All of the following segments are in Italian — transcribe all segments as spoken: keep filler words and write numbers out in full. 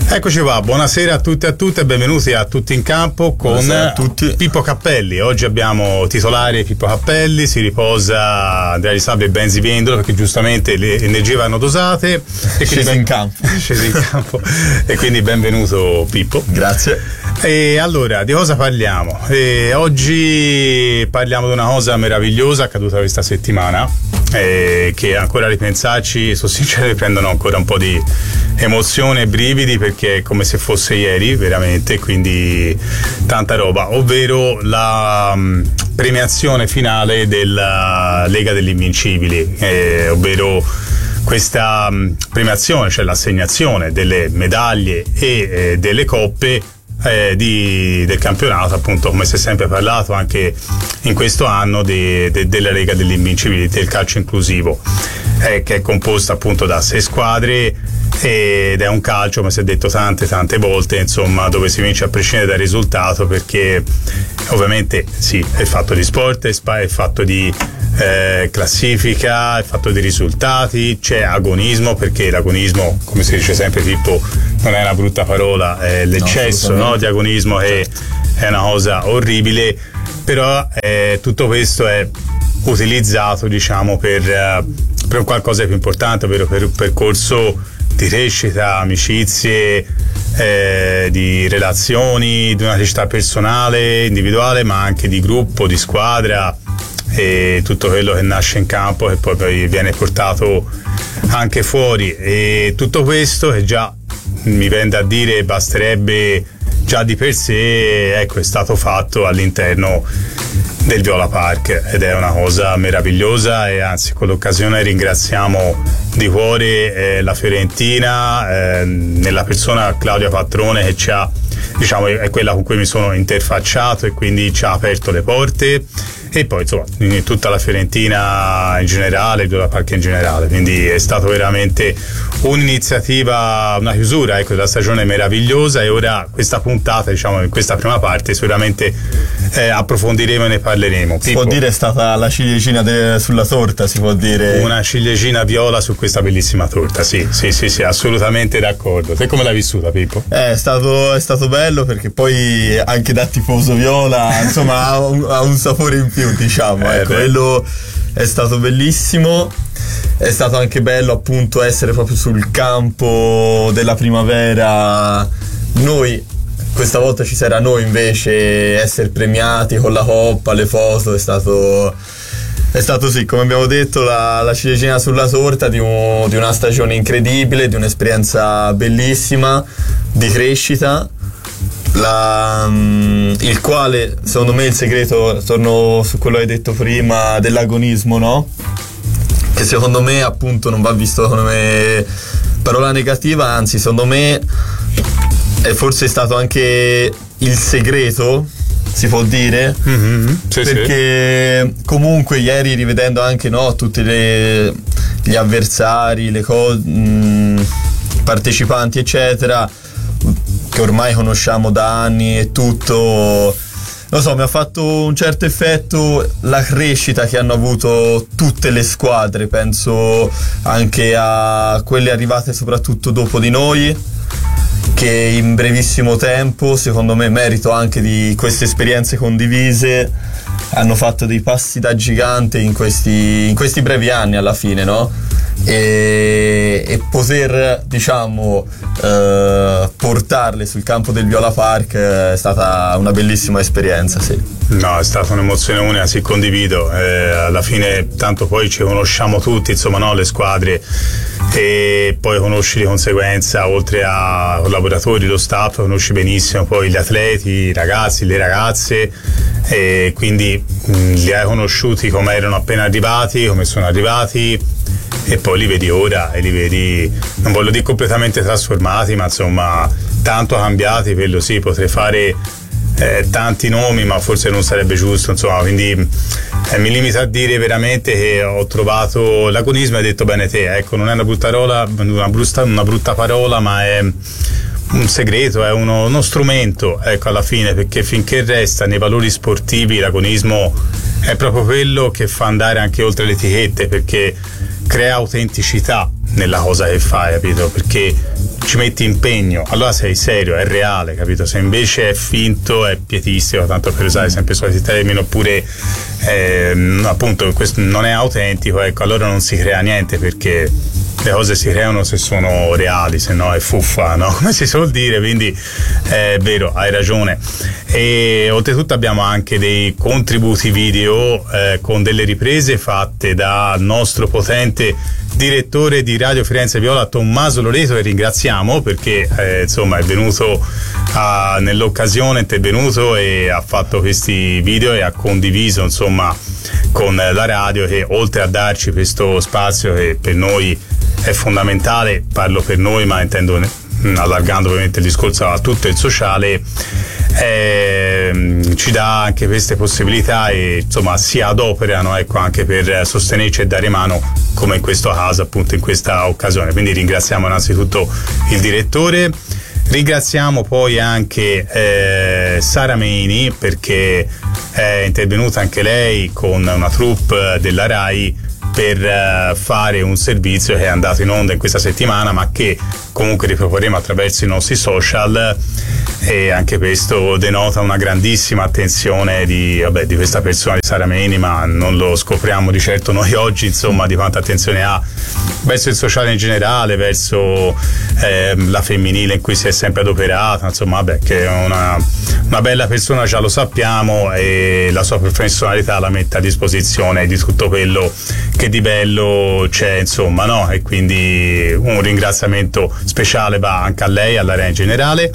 Eccoci qua, buonasera a tutti e a tutte e benvenuti a Tutti in Campo con Pippo Cappelli. Oggi abbiamo titolare Pippo Cappelli, si riposa Andrea Di Sabio e Benzi Vendolo perché giustamente le energie vanno dosate e scesi in campo. Scesi in campo e quindi benvenuto Pippo. Grazie. E allora, di cosa parliamo? E oggi parliamo di una cosa meravigliosa accaduta questa settimana, eh, che ancora a ripensarci, sono sincero, prendono ancora un po' di emozione e brividi perché è come se fosse ieri veramente, quindi tanta roba, ovvero la um, premiazione finale della Lega degli Invincibili, eh, ovvero questa um, premiazione, cioè l'assegnazione delle medaglie e eh, delle coppe Eh, di, del campionato, appunto, come si è sempre parlato anche in questo anno de, de, della Lega degli Invincibili del calcio inclusivo, eh, che è composta appunto da sei squadre ed è un calcio, come si è detto tante tante volte, insomma, dove si vince a prescindere dal risultato, perché ovviamente sì, è fatto di sport, è fatto di eh, classifica, è fatto di risultati, c'è agonismo, perché l'agonismo, come si dice sempre, Pippo, non è una brutta parola, è l'eccesso, no, no, di agonismo che è una cosa orribile, però eh, tutto questo è utilizzato, diciamo, per, per qualcosa di più importante, ovvero per un percorso di crescita, amicizie, eh, di relazioni, di una crescita personale, individuale, ma anche di gruppo, di squadra, e tutto quello che nasce in campo e poi, poi viene portato anche fuori, e tutto questo che già mi viene da dire basterebbe già di per sé, ecco, è stato fatto all'interno del Viola Park ed è una cosa meravigliosa, e anzi con l'occasione ringraziamo di cuore eh, la Fiorentina, eh, nella persona Claudia Patrone, che ci ha, diciamo, è quella con cui mi sono interfacciato e quindi ci ha aperto le porte, e poi insomma tutta la Fiorentina in generale, il Viola Park in generale, quindi è stato veramente un'iniziativa, una chiusura, ecco, della stagione meravigliosa, e ora questa puntata, diciamo, in questa prima parte sicuramente eh, approfondiremo e ne parleremo. Si Pippo, può dire è stata la ciliegina de- sulla torta, si può dire? Una ciliegina viola su questa bellissima torta, sì, sì, sì, sì, assolutamente d'accordo. Te come l'hai vissuta, Pippo? Eh, è stato, è stato bello, perché poi anche da tifoso viola, insomma, ha, un, ha un sapore in più, diciamo, eh, ecco, quello è stato bellissimo. È stato anche bello appunto essere proprio sul campo della primavera. Noi questa volta ci sarà noi invece essere premiati con la coppa, le foto, è stato è stato sì, come abbiamo detto, la, la ciliegina sulla torta di, un, di una stagione incredibile, di un'esperienza bellissima di crescita, la, il quale secondo me il segreto, torno su quello che hai detto prima dell'agonismo, no? Che secondo me appunto non va visto come parola negativa, anzi secondo me è forse stato anche il segreto, si può dire, mm-hmm, sì, perché sì. Comunque ieri, rivedendo anche, no, tutti le, gli avversari, le co- mh, partecipanti eccetera, che ormai conosciamo da anni e tutto, non so, mi ha fatto un certo effetto la crescita che hanno avuto tutte le squadre, penso anche a quelle arrivate soprattutto dopo di noi, che in brevissimo tempo, secondo me merito anche di queste esperienze condivise, hanno fatto dei passi da gigante in questi, in questi brevi anni alla fine, no? E, e poter, diciamo, eh, portarle sul campo del Viola Park è stata una bellissima esperienza, sì. No, è stata un'emozione unica, sì, condivido. Eh, alla fine tanto poi ci conosciamo tutti, insomma, no, le squadre, e poi conosci di conseguenza, oltre a collaboratori, lo staff, conosci benissimo poi gli atleti, i ragazzi, le ragazze, e quindi mh, li hai conosciuti come erano appena arrivati, come sono arrivati, e poi li vedi ora e li vedi, non voglio dire completamente trasformati, ma insomma tanto cambiati, quello sì, potrei fare Eh, tanti nomi, ma forse non sarebbe giusto, insomma, quindi eh, mi limito a dire veramente che ho trovato l'agonismo, hai detto bene te, ecco, non è una brutta parola, una brutta, una brutta parola, ma è un segreto, è uno, uno strumento, ecco, alla fine, perché finché resta nei valori sportivi l'agonismo è proprio quello che fa andare anche oltre le etichette, perché crea autenticità nella cosa che fai, capito? Perché ci metti impegno, allora sei serio, è reale, capito? Se invece è finto, è pietistico, tanto per usare sempre i soliti termini, oppure eh, appunto questo non è autentico, ecco, allora non si crea niente, perché le cose si creano se sono reali, se no è fuffa, no? Come si suol dire, quindi è vero, hai ragione. E oltretutto abbiamo anche dei contributi video eh, con delle riprese fatte dal nostro potente direttore di Radio Firenze Viola, Tommaso Loreto, che ringraziamo perché eh, insomma è venuto a, nell'occasione, è intervenuto e ha fatto questi video e ha condiviso insomma con la radio, che oltre a darci questo spazio che per noi è fondamentale, parlo per noi ma intendo allargando ovviamente il discorso a tutto il sociale, eh, ci dà anche queste possibilità e insomma si adoperano, ecco, anche per sostenerci e dare mano, come in questo caso appunto in questa occasione. Quindi ringraziamo innanzitutto il direttore, ringraziamo poi anche eh, Sara Meini, perché è intervenuta anche lei con una troupe della RAI per uh, fare un servizio che è andato in onda in questa settimana, ma che comunque riproporremo attraverso i nostri social, e anche questo denota una grandissima attenzione di, vabbè, di questa persona, di Sara Meini, ma non lo scopriamo di certo noi oggi, insomma, di quanta attenzione ha verso il sociale in generale, verso eh, la femminile in cui si è sempre adoperata, insomma, vabbè, che è una, una bella persona, già lo sappiamo, e la sua professionalità la mette a disposizione di tutto quello che di bello c'è, insomma, no? E quindi un ringraziamento speciale va anche a lei, alla RAI in generale,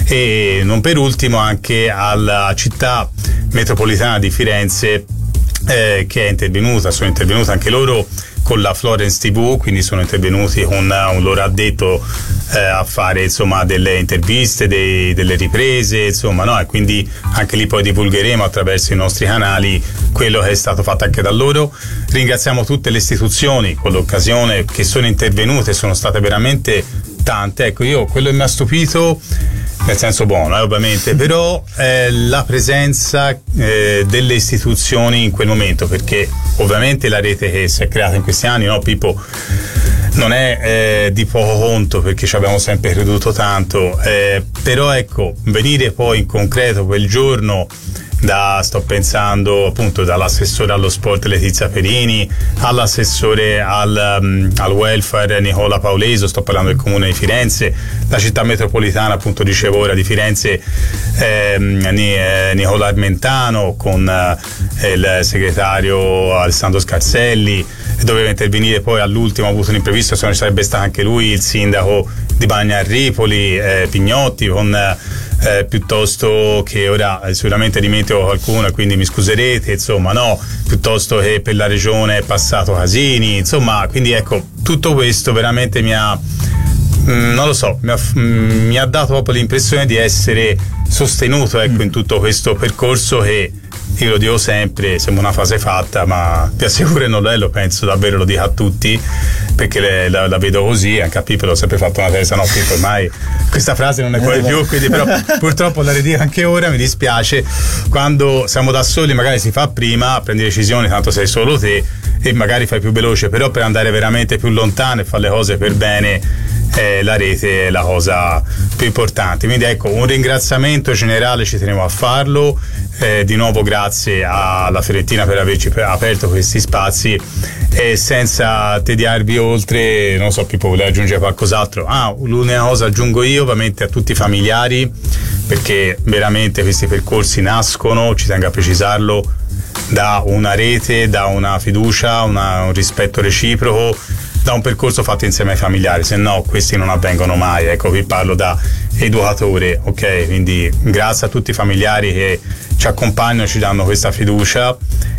e non per ultimo anche alla città metropolitana di Firenze, eh, che è intervenuta, sono intervenuti anche loro con la Florence tivù, quindi sono intervenuti con un loro addetto eh, a fare insomma delle interviste, dei, delle riprese, insomma, no? E quindi anche lì poi divulgheremo attraverso i nostri canali quello che è stato fatto anche da loro. Ringraziamo tutte le istituzioni con l'occasione che sono intervenute, sono state veramente tante. Ecco, io quello che mi ha stupito, nel senso buono eh, ovviamente, però eh, la presenza eh, delle istituzioni in quel momento, perché ovviamente la rete che si è creata in questi anni, no Pippo, non è eh, di poco conto, perché ci abbiamo sempre creduto tanto, eh, però ecco, venire poi in concreto quel giorno, da, sto pensando appunto dall'assessore allo sport Letizia Perini, all'assessore al, um, al welfare Nicola Pauleso, sto parlando del comune di Firenze, la città metropolitana appunto dicevo ora di Firenze, ehm, eh, Nicola Armentano con eh, il segretario Alessandro Scarselli, doveva intervenire poi all'ultimo, ha avuto un imprevisto, se non ci sarebbe stato anche lui, il sindaco di Bagnarripoli, eh, Pignotti, con eh, piuttosto che ora eh, sicuramente dimentico qualcuno e quindi mi scuserete, insomma, no, piuttosto che per la regione è passato Casini, insomma, quindi ecco, tutto questo veramente mi ha mm, non lo so, mi ha, mm, mi ha dato proprio l'impressione di essere sostenuto, ecco, in tutto questo percorso che io lo dico sempre, sembra una frase fatta, ma ti assicuro che non è, lo penso davvero, lo dico a tutti, perché le, la, la vedo così, anche a Pippo l'ho sempre fatto una testa, no Pippo ormai questa frase non ne puoi più, quindi però purtroppo la ridico anche ora, mi dispiace, quando siamo da soli magari si fa prima, prendi decisioni, tanto sei solo te e magari fai più veloce, però per andare veramente più lontano e fare le cose per bene, eh, la rete è la cosa più importante. Quindi ecco, un ringraziamento generale, ci tenevo a farlo, eh, di nuovo grazie alla Fiorentina per averci aperto questi spazi, e senza tediarvi oltre, non so, Pippo vuole aggiungere qualcos'altro? Ah, l'unica cosa aggiungo io, ovviamente a tutti i familiari, perché veramente questi percorsi nascono, ci tengo a precisarlo, da una rete, da una fiducia, una, un rispetto reciproco, da un percorso fatto insieme ai familiari, se no questi non avvengono mai. Ecco, vi parlo da educatore, ok? Quindi grazie a tutti i familiari che ci accompagnano, ci danno questa fiducia,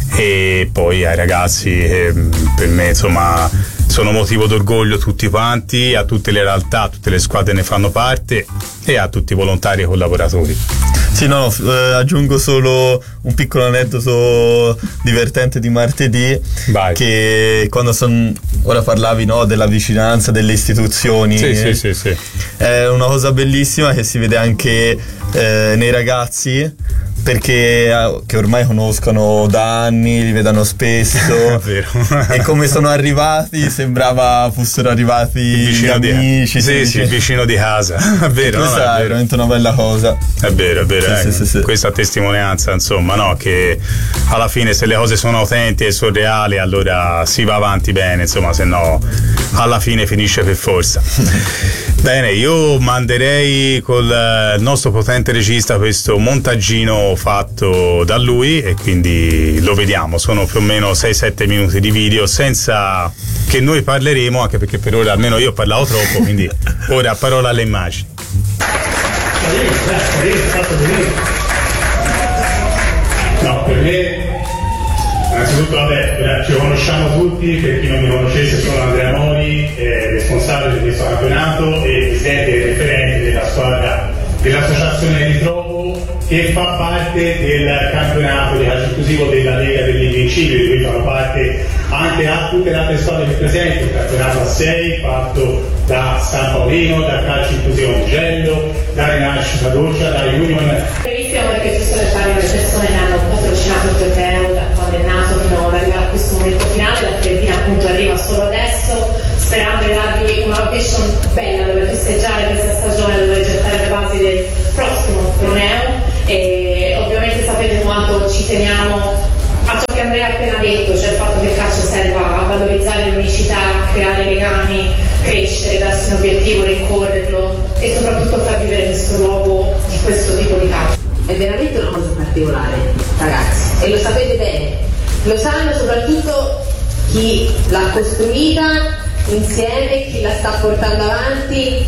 e poi ai ragazzi che per me insomma sono motivo d'orgoglio tutti quanti, a tutte le realtà, tutte le squadre ne fanno parte, e a tutti i volontari e collaboratori. Sì, no, eh, aggiungo solo un piccolo aneddoto divertente di martedì. Vai. Che quando son, ora parlavi, no, della vicinanza delle istituzioni, sì, sì, sì, sì. È una cosa bellissima che si vede anche eh, nei ragazzi, perché che ormai conoscono da anni, li vedono spesso. È vero. E come sono arrivati sembrava fossero arrivati gli amici. Di, sì, sì, il vicino di casa. È vero. Questa no, è, è vero. veramente una bella cosa. È vero, è vero. Sì, eh. sì, sì, sì. Questa testimonianza, insomma, no? Che alla fine se le cose sono autentiche e surreali, allora si va avanti bene, insomma, se no alla fine finisce per forza. Bene, io manderei col nostro potente regista questo montaggino fatto da lui e quindi lo vediamo, sono più o meno sei sette minuti di video senza che noi parleremo, anche perché per ora almeno io ho parlato troppo, quindi ora parola alle immagini. No, per me innanzitutto vabbè, ci conosciamo tutti, per chi non mi conoscesse sono Andrea Mori, eh, responsabile di questo campionato e presidente e referente della squadra dell'associazione Ritrovo, che fa parte del campionato di calcio inclusivo della Lega degli Invincibili, di cui fanno parte anche a tutte le altre squadre che presenti, un campionato a sei fatto da San Paolino, da Calcio Inclusivo Mugello, da Rinascita Doccia, da Union. Benissimo, perché ci sono state le persone che hanno patrocinato il torneo da quando è nato fino ad arrivare a questo momento finale, la Fiorentina appunto arriva solo adesso, sperando di darvi una location bella dove festeggiare questa stagione, dove gettare le basi del prossimo torneo. E ovviamente sapete quanto ci teniamo a ciò che Andrea ha appena detto, cioè il fatto che il calcio serva a valorizzare l'unicità, a creare legami, crescere, darsi un obiettivo, rincorrerlo e soprattutto far vivere questo luogo di questo tipo di calcio. È veramente una cosa particolare, ragazzi, e lo sapete bene, lo sanno soprattutto chi l'ha costruita insieme, chi la sta portando avanti,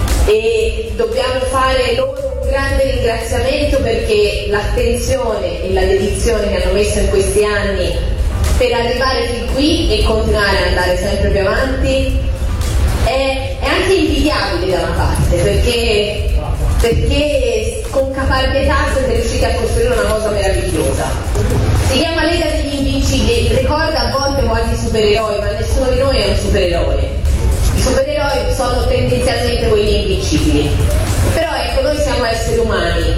e dobbiamo fare loro un grande ringraziamento perché l'attenzione e la dedizione che hanno messo in questi anni per arrivare fin qui e continuare ad andare sempre più avanti è, è anche invidiabile da una parte, perché, perché con caparbietà siete riusciti a costruire una cosa meravigliosa. Si chiama Lega degli Invincibili, ricorda a volte quasi supereroi, ma nessuno di noi è un supereroe. I supereroi sono tendenzialmente quelli invincibili, però ecco, noi siamo esseri umani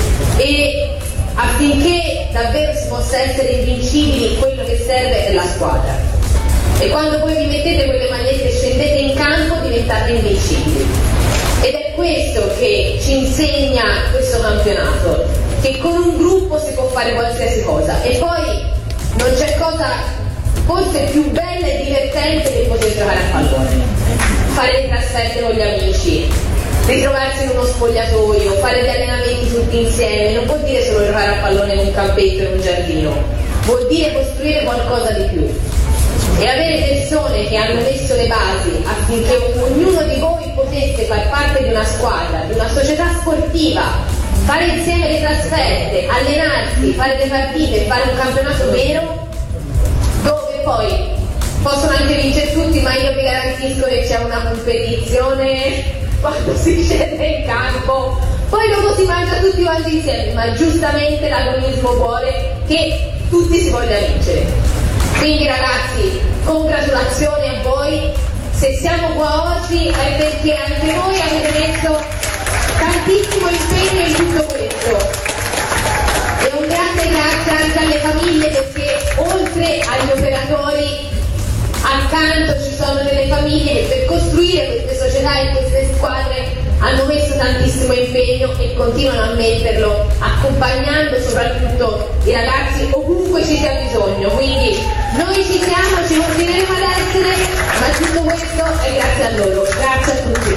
e affinché davvero si possa essere invincibili quello che serve è la squadra, e quando voi vi mettete quelle magliette e scendete in campo diventate invincibili, ed è questo che ci insegna questo campionato, che con un gruppo si può fare qualsiasi cosa, e poi non c'è cosa forse più bella e divertente che poter giocare a pallone, fare le trasferte con gli amici, ritrovarsi in uno spogliatoio, fare gli allenamenti tutti insieme. Non vuol dire solo giocare a pallone in un campetto, in un giardino, vuol dire costruire qualcosa di più e avere persone che hanno messo le basi affinché ognuno di voi potesse far parte di una squadra, di una società sportiva, fare insieme le trasferte, allenarsi, fare le partite, fare un campionato vero dove poi possono anche vincere tutti, ma io vi garantisco che c'è una competizione quando si scende in campo, poi dopo si mangia tutti quanti insieme, ma giustamente l'agonismo vuole che tutti si voglia vincere. Quindi ragazzi, congratulazioni a voi, se siamo qua oggi è perché anche voi avete messo tantissimo impegno in tutto questo. E un grande grazie anche alle famiglie, perché oltre agli operatori accanto ci sono delle famiglie che per costruire queste società e queste squadre hanno messo tantissimo impegno e continuano a metterlo, accompagnando soprattutto i ragazzi ovunque ci sia bisogno. Quindi noi ci siamo, ci continueremo ad essere, ma tutto questo è grazie a loro. Grazie a tutti.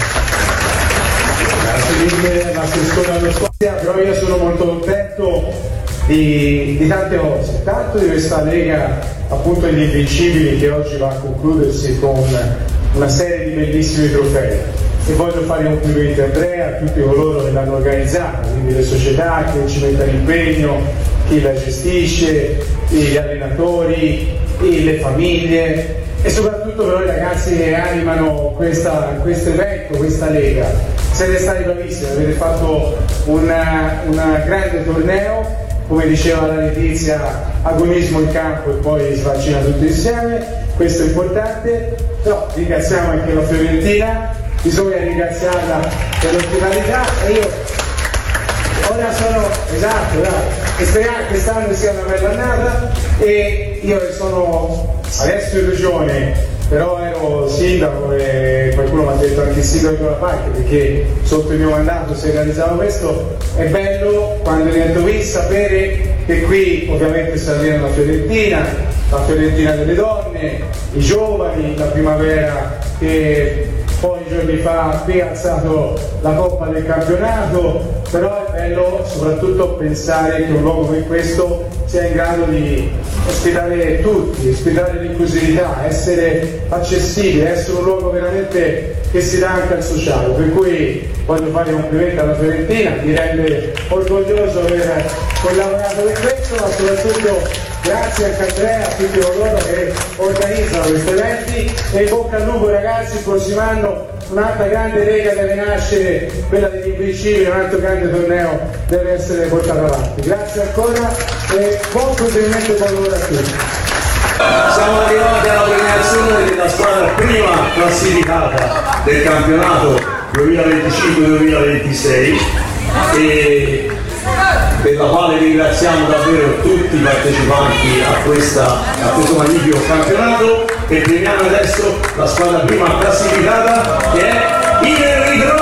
Grazie mille l'assessore allo spazio, però io sono molto contento di, di tante cose, tanto di questa Lega appunto degli Invincibili che oggi va a concludersi con una serie di bellissimi trofei, e voglio fare i complimenti a Andrea, a tutti coloro che l'hanno organizzata, quindi le società che ci mettono impegno, chi la gestisce, gli allenatori, le famiglie e soprattutto però i ragazzi che animano questo evento, questa Lega. Siete stati bravissimi, avete fatto un grande torneo, come diceva la Letizia, agonismo in campo e poi si vaccina tutti insieme, questo è importante, però ringraziamo anche la Fiorentina, bisogna ringraziarla per l'ospitalità, e io ora sono, esatto, esatto. E speriamo che quest'anno sia una bella annata e io sono adesso in regione, però ero sindaco e qualcuno mi ha detto anche il sindaco della Pacchia perché sotto il mio mandato si realizzava questo. È bello quando divento qui sapere che qui ovviamente si allena la Fiorentina, la Fiorentina delle donne, i giovani, la primavera che poi giorni fa qui ha alzato la coppa del campionato, però è bello soprattutto pensare che un luogo come questo sia in grado di ospitare tutti, ospitare l'inclusività, essere accessibile, essere un luogo veramente che si dà anche al sociale, per cui voglio fare un complimento alla Fiorentina, mi rende orgoglioso aver collaborato per questo, ma soprattutto grazie anche a Andrea, a tutti coloro che organizzano questi eventi e in bocca al lupo ragazzi, il prossimo anno un'altra grande lega deve nascere, quella degli invincibili, un altro grande torneo deve essere portato avanti. Grazie ancora e buon proseguimento e buon lavoro a tutti. Siamo arrivati alla premiazione della squadra prima classificata del campionato duemilaventicinque duemilaventisei e per la quale ringraziamo davvero tutti i partecipanti a, questa, a questo magnifico campionato e premiamo adesso la squadra prima classificata che è il Ritro.